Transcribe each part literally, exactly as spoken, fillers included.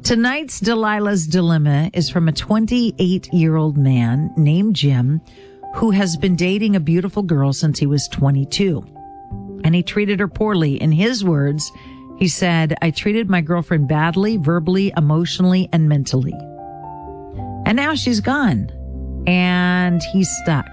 Tonight's Delilah's Dilemma is from a twenty-eight-year-old man named Jim who has been dating a beautiful girl since he was twenty-two. And he treated her poorly. In his words, he said, I treated my girlfriend badly, verbally, emotionally, and mentally. And now she's gone. And he's stuck.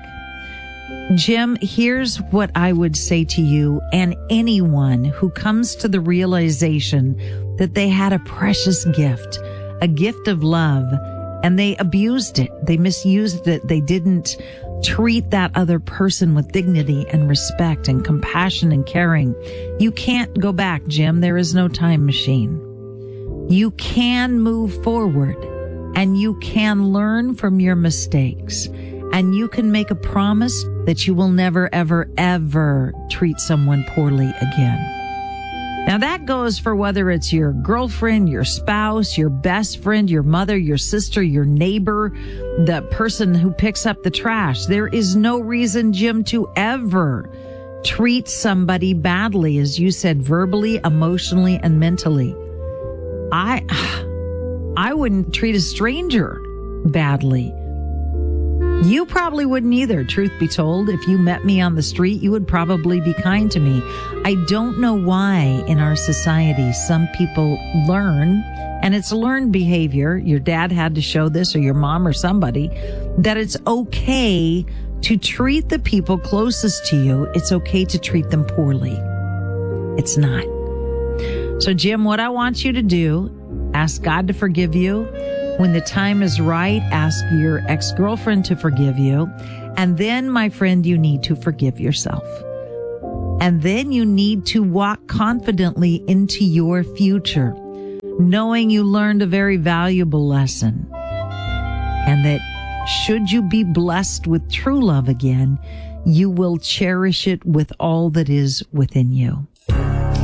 Jim, here's what I would say to you and anyone who comes to the realization that they had a precious gift, a gift of love, and they abused it. They misused it. They didn't treat that other person with dignity and respect and compassion and caring. You can't go back, Jim. There is no time machine. You can move forward and you can learn from your mistakes. And you can make a promise that you will never, ever, ever treat someone poorly again. Now that goes for whether it's your girlfriend, your spouse, your best friend, your mother, your sister, your neighbor, the person who picks up the trash. There is no reason, Jim, to ever treat somebody badly, as you said, verbally, emotionally, and mentally. I, I wouldn't treat a stranger badly. You probably wouldn't either, truth be told. If you met me on the street, you would probably be kind to me. I don't know why in our society some people learn, and it's learned behavior, your dad had to show this or your mom or somebody, that it's okay to treat the people closest to you. It's okay to treat them poorly. It's not. So, Jim, what I want you to do, ask God to forgive you. When the time is right, ask your ex-girlfriend to forgive you. And then, my friend, you need to forgive yourself. And then you need to walk confidently into your future, knowing you learned a very valuable lesson. And that should you be blessed with true love again, you will cherish it with all that is within you.